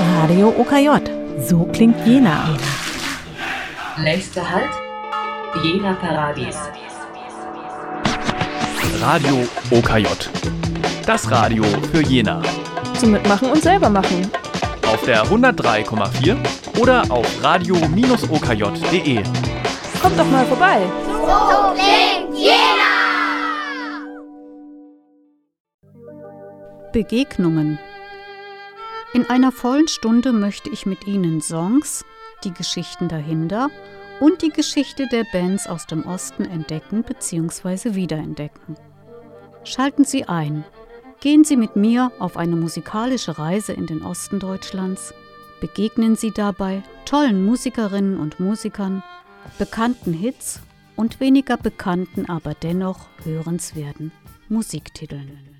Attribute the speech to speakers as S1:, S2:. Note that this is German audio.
S1: Radio OKJ. So klingt Jena.
S2: Nächster Halt, Jena Paradies.
S3: Radio OKJ. Das Radio für Jena.
S4: Zum Mitmachen und selber machen.
S3: Auf der 103,4 oder auf radio-okj.de.
S4: Kommt doch mal vorbei.
S5: So klingt Jena!
S6: Begegnungen. In einer vollen Stunde möchte ich mit Ihnen Songs, die Geschichten dahinter und die Geschichte der Bands aus dem Osten entdecken bzw. wiederentdecken. Schalten Sie ein. Gehen Sie mit mir auf eine musikalische Reise in den Osten Deutschlands. Begegnen Sie dabei tollen Musikerinnen und Musikern, bekannten Hits und weniger bekannten, aber dennoch hörenswerten Musiktiteln.